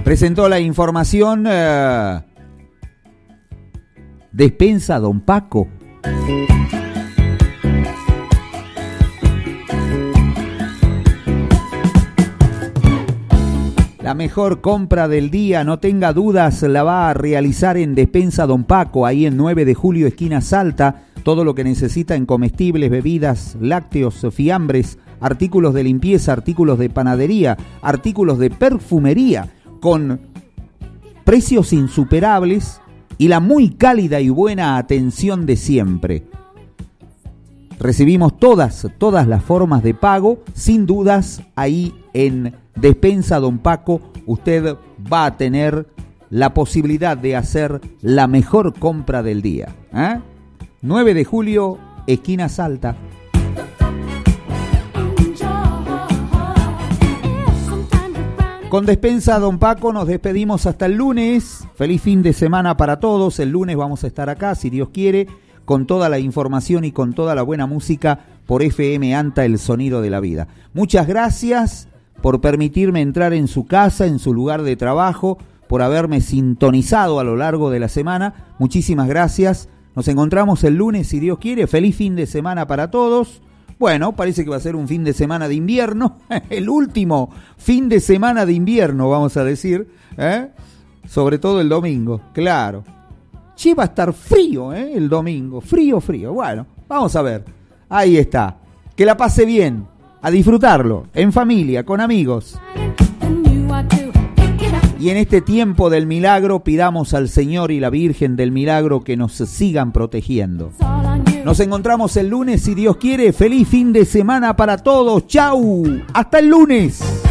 Presentó la información Despensa Don Paco. La mejor compra del día, no tenga dudas, la va a realizar en Despensa Don Paco, ahí en 9 de julio, esquina Salta. Todo lo que necesita en comestibles, bebidas, lácteos, fiambres, artículos de limpieza, artículos de panadería, artículos de perfumería, con precios insuperables y la muy cálida y buena atención de siempre. Recibimos todas las formas de pago, sin dudas, ahí en Despensa Don Paco usted va a tener la posibilidad de hacer la mejor compra del día. 9 de julio, esquina Salta. Con Despensa Don Paco nos despedimos hasta el lunes. Feliz fin de semana para todos. El lunes vamos a estar acá, si Dios quiere, con toda la información y con toda la buena música por FM Anta, el sonido de la vida. Muchas gracias por permitirme entrar en su casa, en su lugar de trabajo, por haberme sintonizado a lo largo de la semana. Muchísimas gracias. Nos encontramos el lunes, si Dios quiere. Feliz fin de semana para todos. Bueno, parece que va a ser un fin de semana de invierno. El último fin de semana de invierno, vamos a decir. Sobre todo el domingo, claro. Che, va a estar frío, el domingo. Frío. Bueno, vamos a ver. Ahí está. Que la pase bien. A disfrutarlo. En familia, con amigos. Y en este tiempo del milagro pidamos al Señor y la Virgen del Milagro que nos sigan protegiendo. Nos encontramos el lunes, si Dios quiere. Feliz fin de semana para todos. ¡Chau! ¡Hasta el lunes!